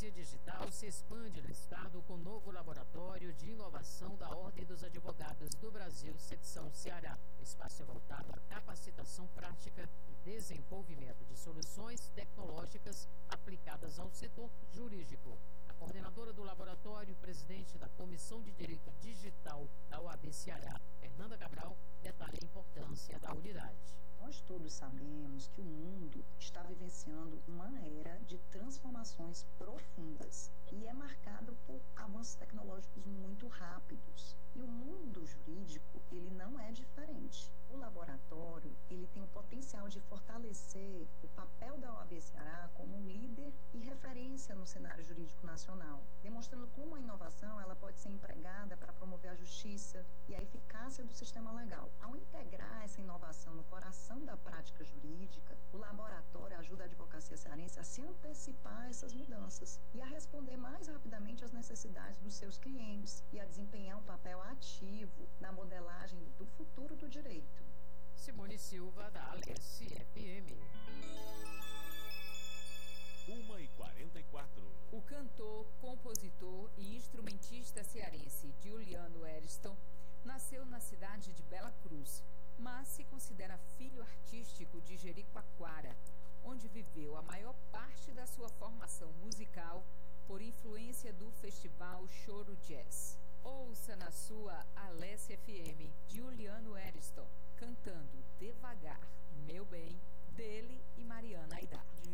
Ciência Digital se expande no estado com o novo laboratório de inovação da Ordem dos Advogados do Brasil, secção Ceará. O espaço é voltado à capacitação prática e desenvolvimento de soluções tecnológicas aplicadas ao setor jurídico. A coordenadora do laboratório e presidente da Comissão de Direito Digital da OAB Ceará, Fernanda Cabral, detalha a importância da unidade. Nós todos sabemos que o mundo está vivenciando uma era de transformações profundas e é marcado por avanços tecnológicos muito rápidos. E o mundo jurídico, ele não é diferente. O laboratório, ele tem o potencial de fortalecer o papel da OAB Ceará como um líder e referência no cenário jurídico nacional, demonstrando como a inovação ela pode ser empregada para promover a justiça e a eficácia do sistema legal. Ao integrar essa inovação no coração da prática jurídica, o laboratório ajuda a advocacia cearense a se antecipar a essas mudanças e a responder mais rapidamente às necessidades dos seus clientes e a desempenhar um papel ativo na modelagem do futuro do direito. Simone Silva, da Alesse FM. 1h44. O cantor, compositor e instrumentista cearense Juliano Eriston nasceu na cidade de Bela Cruz, mas se considera filho artístico de Jericoacoara, onde viveu a maior parte da sua formação musical por influência do festival Choro Jazz. Ouça na sua Alesse FM Juliano Eriston cantando Devagar, Meu Bem, dele e Mariana Aidar.